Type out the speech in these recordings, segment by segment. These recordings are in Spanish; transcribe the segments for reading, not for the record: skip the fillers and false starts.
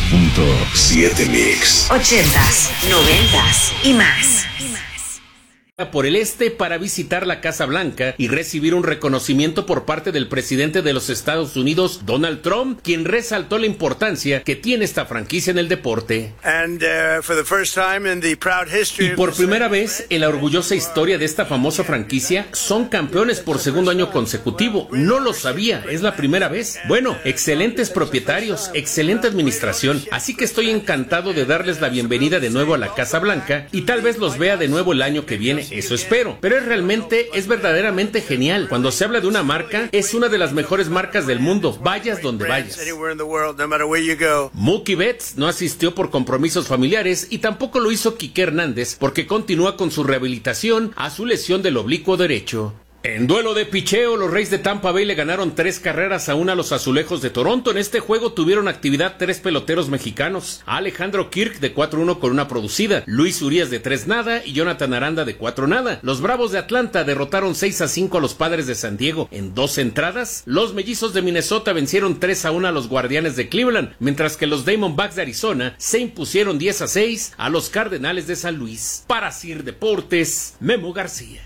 98.7 Mix. 80s, 90s y más. Por el este para visitar la Casa Blanca y recibir un reconocimiento por parte del presidente de los Estados Unidos, Donald Trump, quien resaltó la importancia que tiene esta franquicia en el deporte. Y por primera vez en la orgullosa historia de esta famosa franquicia, son campeones por segundo año consecutivo. No lo sabía, es la primera vez. Bueno, excelentes propietarios, excelente administración, así que estoy encantado de darles la bienvenida de nuevo a la Casa Blanca y tal vez los vea de nuevo el año que viene. Eso espero, pero es verdaderamente genial. Cuando se habla de una marca, es una de las mejores marcas del mundo, vayas donde vayas. Mookie Betts no asistió por compromisos familiares y tampoco lo hizo Quique Hernández porque continúa con su rehabilitación a su lesión del oblicuo derecho. En duelo de picheo, los Rays de Tampa Bay le ganaron 3-1 a los Azulejos de Toronto. En este juego tuvieron actividad 3 peloteros mexicanos: Alejandro Kirk de 4-1 con una producida, Luis Urías de 3-0 y Jonathan Aranda de 4-0. Los Bravos de Atlanta derrotaron 6-5 a los Padres de San Diego en 2 entradas. Los Mellizos de Minnesota vencieron 3-1 a los Guardianes de Cleveland, mientras que los Diamondbacks de Arizona se impusieron 10-6 a los Cardenales de San Luis. Para Sir Deportes, Memo García.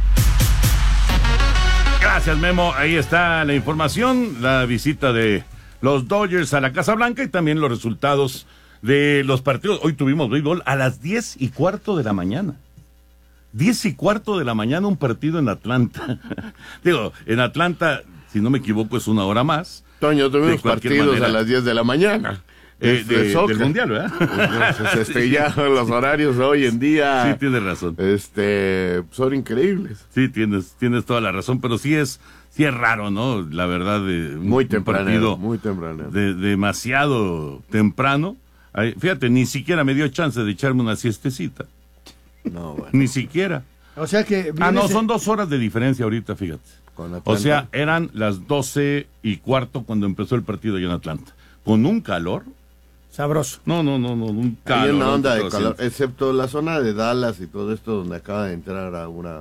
Gracias, Memo. Ahí está la información, la visita de los Dodgers a la Casa Blanca y también los resultados de los partidos. Hoy tuvimos béisbol a las 10:15 de la mañana. 10:15 de la mañana, un partido en Atlanta. Digo, en Atlanta, si no me equivoco, es una hora más. Toño, tuvimos partidos manera, a las 10 de la mañana. Del Mundial, ¿verdad? Ya los horarios hoy en día. Sí, tienes razón. Son increíbles. Sí, tienes toda la razón, pero sí es raro, ¿no? La verdad, muy temprano. Demasiado temprano. Ay, fíjate, ni siquiera me dio chance de echarme una siestecita. No, bueno. Ni siquiera. O sea que... son 2 horas de diferencia ahorita, fíjate. O sea, eran las 12:15 cuando empezó el partido allá en Atlanta. Con un calor... sabroso. No, un calor. Hay una onda de calor, excepto la zona de Dallas y todo esto donde acaba de entrar a una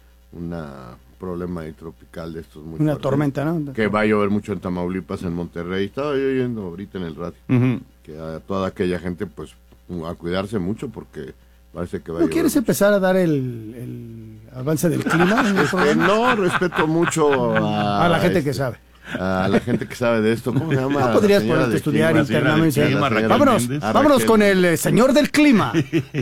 problema tropical de estos muy una fuertes, tormenta, ¿no? Que va a llover mucho en Tamaulipas, en Monterrey. Estaba yo oyendo ahorita en el radio que a toda aquella gente pues a cuidarse mucho porque parece que va a llover. ¿No quieres empezar a dar el avance del clima? No, respeto mucho a la gente que sabe. A la gente que sabe de esto. ¿Cómo se llama? No podrías ponerte a estudiar internamente. Vámonos con el señor del clima.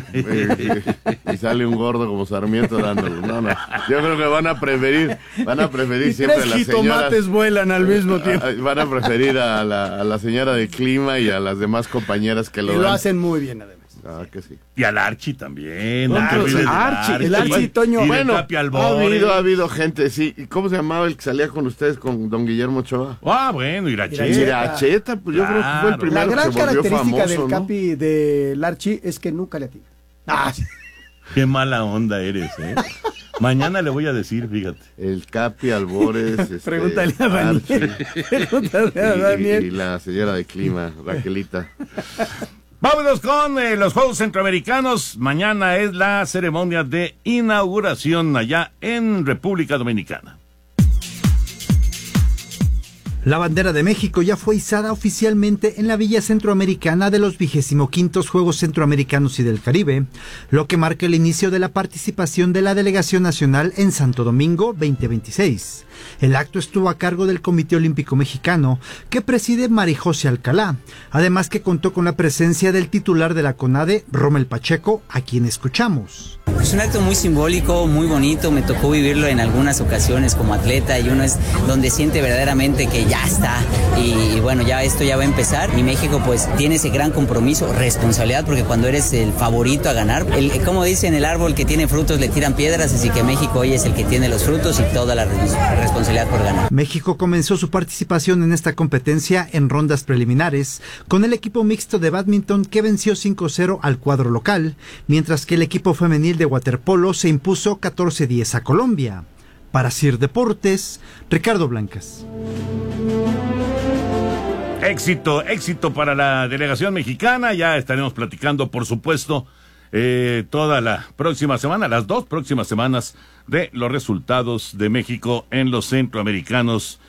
Y sale un gordo como Sarmiento dándolo. No. Yo creo que van a preferir y siempre a 3 las jitomates señoras. Vuelan al mismo tiempo. Van a preferir a la señora del clima y a las demás compañeras que lo hacen muy bien, además. Ah, que sí. Y al Archie también. El Archie, Toño. Bueno, ha habido gente, sí. ¿Cómo se llamaba el que salía con ustedes, con don Guillermo Ochoa? Bueno, Iracheta, pues yo creo que fue el primero que se volvió famoso. La gran característica del Capi del Archie es que nunca le atina. Qué mala onda eres, ¿eh? Mañana le voy a decir, fíjate. El Capi Albores. Pregúntale a Daniel. Y la señora de clima, Raquelita. Vámonos con los Juegos Centroamericanos. Mañana es la ceremonia de inauguración allá en República Dominicana. La bandera de México ya fue izada oficialmente en la Villa Centroamericana de los 25º Juegos Centroamericanos y del Caribe, lo que marca el inicio de la participación de la delegación nacional en Santo Domingo 2026. El acto estuvo a cargo del Comité Olímpico Mexicano, que preside Marijose Alcalá, además que contó con la presencia del titular de la CONADE, Rommel Pacheco, a quien escuchamos. Es un acto muy simbólico, muy bonito, me tocó vivirlo en algunas ocasiones como atleta y uno es donde siente verdaderamente que ya está y bueno, ya esto ya va a empezar y México pues tiene ese gran compromiso, responsabilidad, porque cuando eres el favorito a ganar, como dicen, el árbol que tiene frutos le tiran piedras, así que México hoy es el que tiene los frutos y toda la responsabilidad por ganar. México comenzó su participación en esta competencia en rondas preliminares con el equipo mixto de bádminton que venció 5-0 al cuadro local, mientras que el equipo femenil de waterpolo se impuso 14-10 a Colombia. Para Sir Deportes, Ricardo Blancas. Éxito para la delegación mexicana. Ya estaremos platicando, por supuesto, toda la próxima semana, las 2 próximas semanas, de los resultados de México en los centroamericanos